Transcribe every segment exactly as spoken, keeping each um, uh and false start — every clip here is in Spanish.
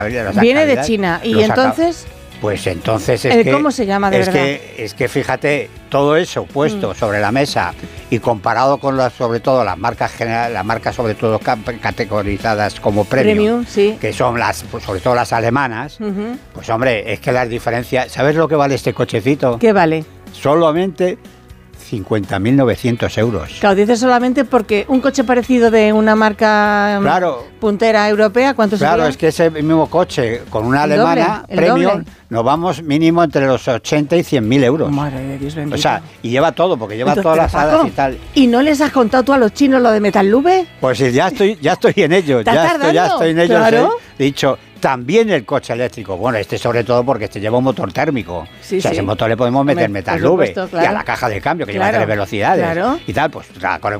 Viene de China. ¿Y entonces? Pues entonces es que... ¿Cómo se llama de es verdad? Que, es que fíjate, todo eso puesto mm. sobre la mesa y comparado con las, sobre todo las marcas generales, las marcas sobre todo categorizadas como premium, premium sí. que son las, pues sobre todo las alemanas, uh-huh. pues hombre, es que las diferencias... ¿Sabes lo que vale este cochecito? ¿Qué vale? Solamente cincuenta mil novecientos euros. Claro, dices solamente porque un coche parecido de una marca claro, puntera europea, ¿cuánto sería? Claro, es que ese mismo coche con una el alemana doble, premium, doble. nos vamos mínimo entre los ochenta y cien mil euros. Madre de Dios bendito. O sea, y lleva todo, porque lleva Entonces, todas las Paco, hadas y tal. ¿Y no les has contado tú a los chinos lo de Metallube? Pues ya estoy, ya estoy en ello, ya estoy, ya estoy en ello. Claro. He dicho, también el coche eléctrico, bueno, este sobre todo porque este lleva un motor térmico. Sí, o sea, sí. ese motor le podemos meter Metallube, claro. Y a la caja de cambio, que claro, lleva tres velocidades. Claro. Y tal, pues,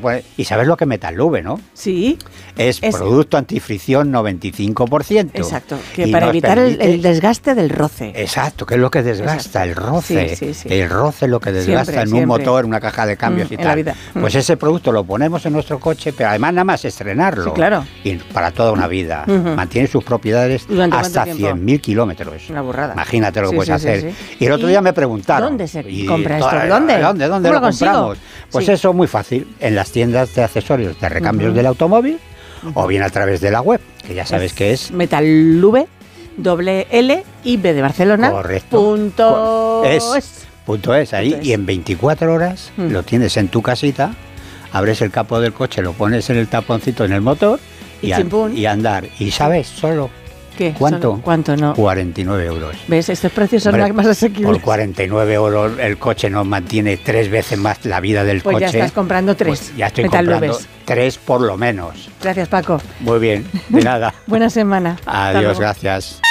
y ¿sabes lo que es Metallube, no? Sí. Es, es producto antifricción noventa y cinco por ciento. Exacto, que para evitar permite... el, el desgaste del roce. Exacto, que es lo que desgasta, Exacto. el roce. Sí, sí, sí. El roce es lo que desgasta siempre, en un siempre. motor, en una caja de cambios mm, y tal. La vida. Pues mm. ese producto lo ponemos en nuestro coche, pero además nada más estrenarlo. Sí, claro. Y para toda una vida. Uh-huh. Mantiene sus propiedades hasta cien mil kilómetros. Una burrada. Imagínate lo que sí, puedes sí, hacer. Sí, sí. Y el otro día me preguntaron. ¿Dónde se compra esto? ¿Dónde? ¿Dónde? ¿Dónde lo, lo compramos? Pues sí. Eso muy fácil. En las tiendas de accesorios de recambios uh-huh. del automóvil uh-huh. o bien a través de la web, que ya sabes es que es Metallube, doble L y B de Barcelona. Correcto. Punto es. es. Punto es ahí. Punto es. Y en veinticuatro horas uh-huh. lo tienes en tu casita, abres el capó del coche, lo pones en el taponcito en el motor y, y, an- y andar. Y sabes, solo... ¿Qué? ¿Cuánto? ¿Cuánto no? cuarenta y nueve euros. ¿Ves? Estos precios son Hombre, más asequibles. Por cuarenta y nueve euros el coche nos mantiene tres veces más la vida del pues coche. Pues ya estás comprando tres. Pues ya estoy comprando tres por lo menos. Gracias, Paco. Muy bien, de nada. Buena semana. Adiós, gracias.